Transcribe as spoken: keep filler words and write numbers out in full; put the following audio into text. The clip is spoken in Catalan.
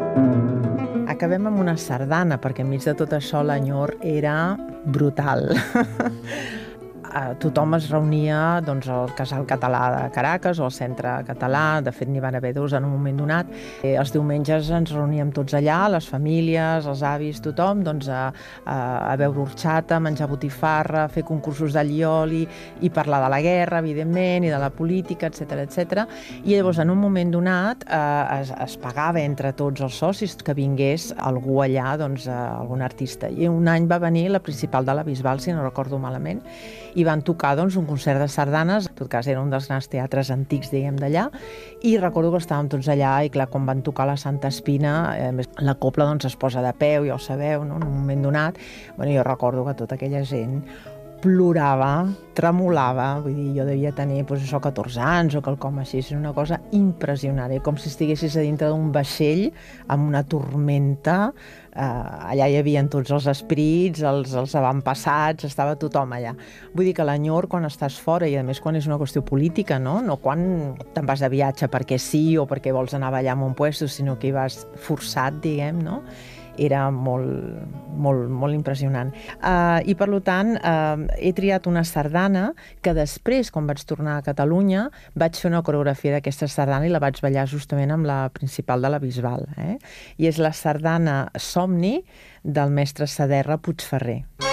Acabem amb una sardana, perquè enmig de tot això l'enyor era brutal. Tothom es reunia doncs, al Casal Català de Caracas o al Centre Català, de fet n'hi van haver dos en un moment donat. Eh, els diumenges ens reuníem tots allà, les famílies, els avis, tothom, doncs, a, a, a beure horxata, a menjar botifarra, a fer concursos d'allioli i parlar de la guerra, evidentment, i de la política, etcètera, etcètera. I llavors, en un moment donat, eh, es, es pagava entre tots els socis que vingués algú allà, doncs, algun artista. I un any va venir la principal de la Bisbal, si no recordo malament, i van tocar doncs, un concert de sardanes, en tot cas era un dels grans teatres antics, diguem, d'allà, i recordo que estàvem tots allà i clar, quan van tocar la Santa Espina, eh, la cobla doncs, es posa de peu, ja ho sabeu, no? En un moment donat, bueno, jo recordo que tota aquella gent plorava, tremolava, vull dir, jo devia tenir doncs, això, catorze anys o quelcom així, és una cosa impressionant, com si estiguessis a dintre d'un vaixell amb una tormenta, eh, allà hi havia tots els esprits, els, els avantpassats, estava tothom allà. Vull dir que l'enyor, quan estàs fora, i a més quan és una qüestió política, no, no quan te'n vas de viatge perquè sí o perquè vols anar a ballar a un puesto, sinó que hi vas forçat, diguem, no? Era molt, molt, molt impressionant. Uh, I, per tant, uh, he triat una sardana que després, quan vaig tornar a Catalunya, vaig fer una coreografia d'aquesta sardana i la vaig ballar justament amb la principal de la Bisbal. Eh? I és la sardana Somni del mestre Saderra Puigferrer.